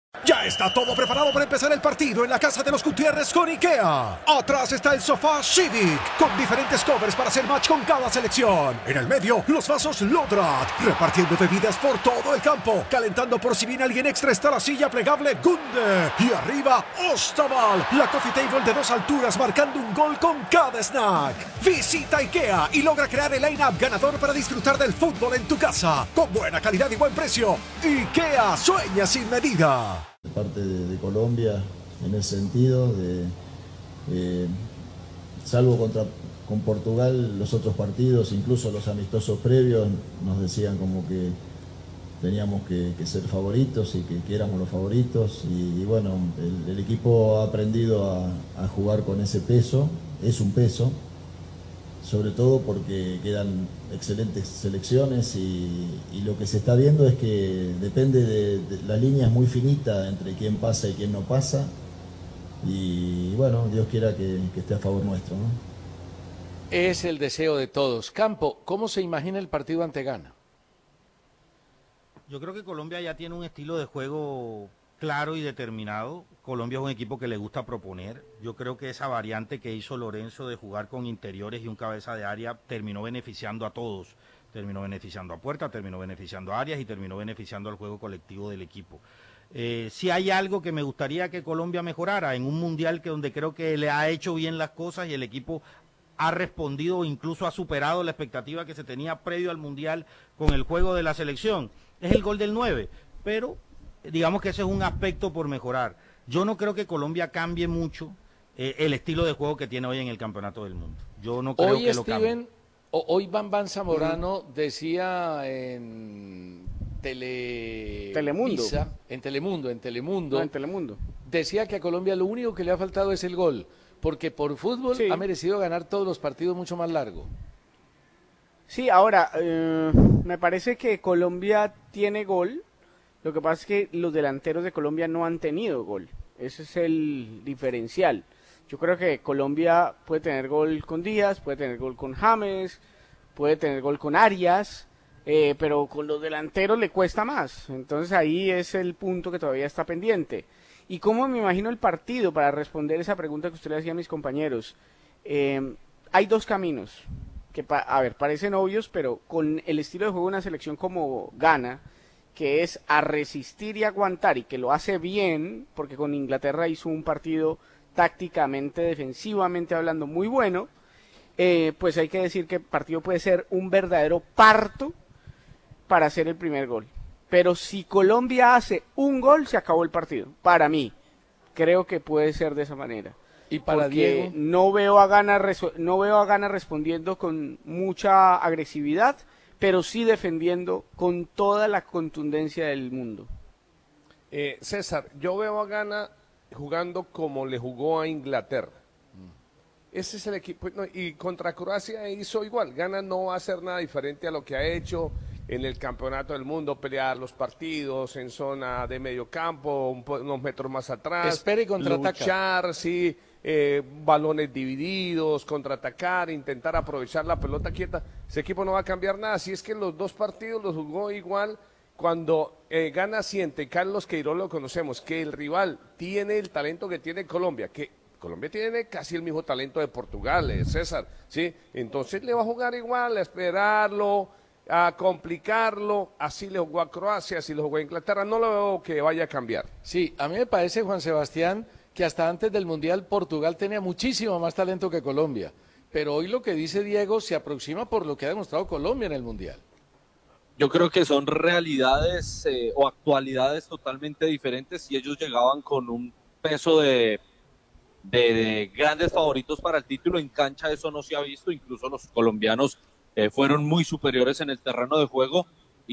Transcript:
Ya está todo preparado para empezar el partido en la casa de los Gutiérrez con IKEA. Atrás está el sofá Civic, con diferentes covers para hacer match con cada selección. En el medio, los vasos Lodrat, repartiendo bebidas por todo el campo. Calentando por si viene alguien extra está la silla plegable Gunde. Y arriba, Ostaval, la coffee table de 2 alturas marcando un gol con cada snack. Visita IKEA y logra crear el line-up ganador para disfrutar del fútbol en tu casa. Con buena calidad y buen precio. IKEA sueña sin medida. De parte de Colombia en ese sentido, salvo con Portugal, los otros partidos, incluso los amistosos previos, nos decían como que teníamos que ser favoritos y que éramos los favoritos y bueno, el equipo ha aprendido a jugar con ese peso, es un peso, sobre todo porque quedan excelentes selecciones y lo que se está viendo es que depende de la línea es muy finita entre quién pasa y quién no pasa y bueno, Dios quiera que esté a favor nuestro, ¿no? Es el deseo de todos. Campo, ¿cómo se imagina el partido ante Ghana? Yo creo que Colombia ya tiene un estilo de juego claro y determinado. Colombia es un equipo que le gusta proponer. Yo creo que esa variante que hizo Lorenzo de jugar con interiores y un cabeza de área terminó beneficiando a todos. Terminó beneficiando a Puerta, terminó beneficiando a Arias y terminó beneficiando al juego colectivo del equipo. Si hay algo que me gustaría que Colombia mejorara en un mundial donde creo que le ha hecho bien las cosas y el equipo ha respondido, incluso ha superado la expectativa que se tenía previo al mundial con el juego de la selección, es el gol del 9, pero digamos que ese es un aspecto por mejorar. Yo no creo que Colombia cambie mucho el estilo de juego que tiene hoy en el Campeonato del Mundo. Yo no creo que lo cambie. Hoy Bam Zamorano decía en Telemundo. En Telemundo. No, en Telemundo. Decía que a Colombia lo único que le ha faltado es el gol, porque por fútbol sí, ha merecido ganar todos los partidos mucho más largo. Sí, ahora, me parece que Colombia tiene gol. Lo que pasa es que los delanteros de Colombia no han tenido gol. Ese es el diferencial. Yo creo que Colombia puede tener gol con Díaz, puede tener gol con James, puede tener gol con Arias, pero con los delanteros le cuesta más. Entonces ahí es el punto que todavía está pendiente. ¿Y cómo me imagino el partido? Para responder esa pregunta que usted le hacía a mis compañeros. Hay 2 caminos que, parecen obvios, pero con el estilo de juego de una selección como Ghana, que es a resistir y aguantar, y que lo hace bien, porque con Inglaterra hizo un partido tácticamente, defensivamente hablando, muy bueno, pues hay que decir que el partido puede ser un verdadero parto para hacer el primer gol. Pero si Colombia hace un gol, se acabó el partido. Para mí, creo que puede ser de esa manera. Y para Diego, no veo a Ghana respondiendo con mucha agresividad, pero sí defendiendo con toda la contundencia del mundo. César, yo veo a Ghana jugando como le jugó a Inglaterra. Ese es el equipo, no, y contra Croacia hizo igual. Ghana no va a hacer nada diferente a lo que ha hecho en el Campeonato del Mundo, pelear los partidos en zona de medio campo, unos metros más atrás. Espera y contraataca. Luchar, sí, balones divididos, contraatacar, intentar aprovechar la pelota quieta. Ese equipo no va a cambiar nada. Si es que los 2 partidos los jugó igual. Cuando Ghana siente, Carlos Queiroz lo conocemos, que el rival tiene el talento que tiene Colombia, que Colombia tiene casi el mismo talento de Portugal, César, ¿sí? Entonces le va a jugar igual, a esperarlo, a complicarlo, así le jugó a Croacia, así le jugó a Inglaterra, no lo veo que vaya a cambiar. Sí, a mí me parece, Juan Sebastián, que hasta antes del Mundial Portugal tenía muchísimo más talento que Colombia, pero hoy lo que dice Diego se aproxima por lo que ha demostrado Colombia en el Mundial. Yo creo que son realidades o actualidades totalmente diferentes y ellos llegaban con un peso de grandes favoritos para el título. En cancha eso no se ha visto, incluso los colombianos fueron muy superiores en el terreno de juego,